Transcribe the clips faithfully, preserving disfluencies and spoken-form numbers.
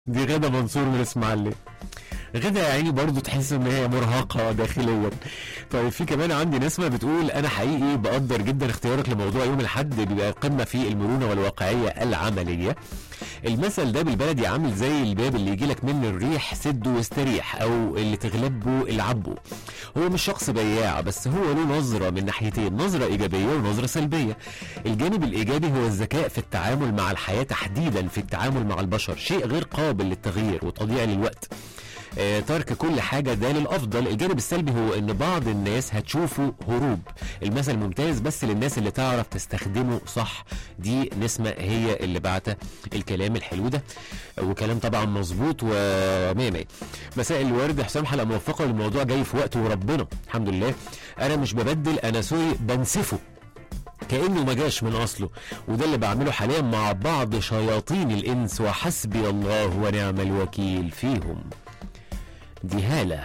دي غدا منصور من اسماعيليه. غدا يا عيني برضو تحس ان هي مرهقه داخليا. طيب في كمان عندي نسمه بتقول انا حقيقي بقدر جدا اختيارك لموضوع يوم الاحد، بيبقى قمه في المرونه والواقعيه العمليه. المثل ده بالبلدي عامل زي الباب اللي يجي لك منه الريح سده واستريح، او اللي تغلبه العبه. هو مش شخص بياع، بس هو له نظره من ناحيتين، نظره ايجابيه ونظره سلبيه. الجانب الايجابي هو الذكاء في التعامل مع الحياه، تحديدا في التعامل مع البشر، شيء غير قابل للتغيير وتضييع للوقت. آه، ترك كل حاجة ده للأفضل. الجانب السلبي هو إن بعض الناس هتشوفه هروب. المثل ممتاز بس للناس اللي تعرف تستخدمه صح. دي نسمة هي اللي بعت الكلام الحلو ده، وكلام طبعا مظبوط ومية مية. مساء الورد حسام، حلقة موفقة والموضوع جاي في وقته وربنا الحمد لله. أنا مش ببدل، أنا سوري بنسفه كأنه ما جاش من أصله، وده اللي بعمله حاليا مع بعض شياطين الإنس، وحسبي الله ونعم الوكيل فيهم. دي هالة.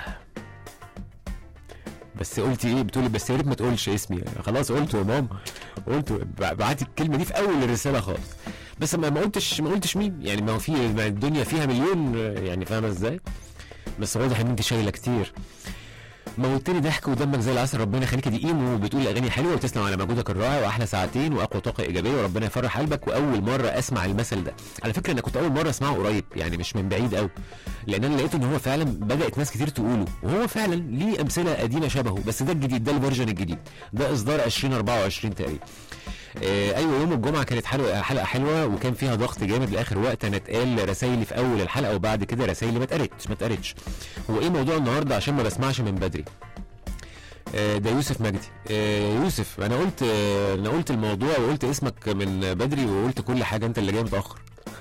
بس قلتي ايه؟ بتقولي بس يا ريت ما تقولش اسمي. خلاص قلته يا ماما، قلته. بعتي الكلمه دي في اول الرساله خالص، بس ما ما قلتش ما قلتش مين يعني. ما هو في الدنيا فيها مليون يعني، فاهمه ازاي؟ بس واضح ان انت شايله كتير. موتني ضحك ودمك زي العسل، ربنا يخليكي. دي ايمو بتقول اغاني حلوه وتسلم على مجهودك الرائع، واحلى ساعتين واقوى طاقه ايجابيه، وربنا يفرح قلبك. واول مره اسمع المثل ده على فكره، انا كنت اول مره اسمعه قريب يعني، مش من بعيد قوي، لان انا لقيت ان هو فعلا بدات ناس كتير تقوله، وهو فعلا ليه امثله قديمه شبهه، بس ده الجديد، ده الفيرجن الجديد، ده اصدار ألفين وأربعة وعشرين تقريبا. آه ايوه، يوم الجمعه كانت حلقه حلقه حلوه، وكان فيها ضغط جامد لاخر وقت. انا اتقال رسايلي في اول الحلقه، وبعد كده رسايلي ما اتقالتش ما اتقالتش. هو ايه موضوع النهارده عشان ما بسمعش من بدري؟ ده يوسف مجدي. يوسف انا قلت انا قلت الموضوع وقلت اسمك من بدري وقلت كل حاجه، انت اللي جاي متاخر.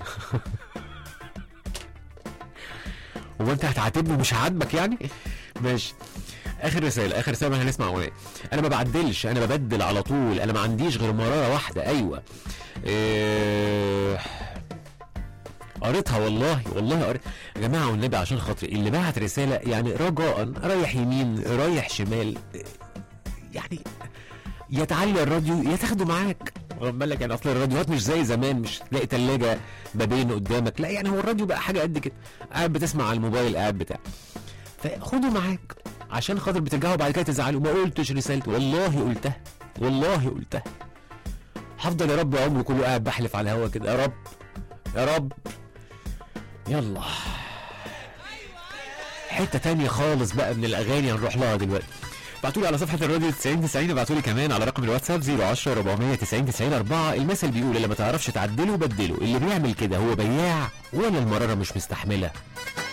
هو انت هتعاتبني مش عاجبك يعني؟ ماشي. اخر رساله اخر رساله هنسمع اغنيه. انا ما بعدلش، انا ببدل على طول، انا ما عنديش غير مراره واحده. ايوه إيه... قريتها والله والله قريت يا جماعه والنبي عشان خاطري اللي بعت رساله يعني رجاء، رايح يمين رايح شمال يعني، يا تعلي الراديو يا تاخده معاك. واخد بالك يعني، اصل الراديوهات مش زي زمان، مش تلاقي ثلاجه بابين قدامك، لا يعني هو الراديو بقى حاجه قد كده، قاعد بتسمع على الموبايل قاعد بتاع، فخده معاك عشان خاطر بترجعوا بعد كده تزعلوا. ما قلتش رسالتي والله قلتها والله قلتها. هفضل يا رب عمري كله قاعد بحلف على الهوا كده، يا رب يا رب. يلا حته تانية خالص بقى من الاغاني هنروح لها دلوقتي. ابعتولي على صفحه الراديو تسعين تسعين، ابعتولي كمان على رقم الواتساب صفر عشرة أربعمية تسعين تسعين أربعة. المثل بيقول اللي ما تعرفش تعدله بدله، اللي بيعمل كده هو بياع ولا المراره مش مستحمله.